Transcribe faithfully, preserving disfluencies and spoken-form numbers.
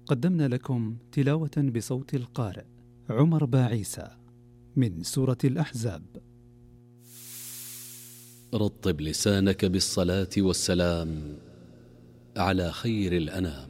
قدمنا لكم تلاوة بصوت القارئ عمر باعيسى من سورة الأحزاب. رطب لسانك بالصلاة والسلام على خير الأنام.